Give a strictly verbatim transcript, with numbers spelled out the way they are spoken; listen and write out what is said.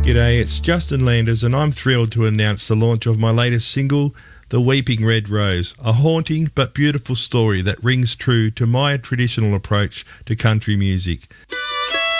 G'day, it's Justin Landers and I'm thrilled to announce the launch of my latest single, The Weeping Red Rose, a haunting but beautiful story that rings true to my traditional approach to country music.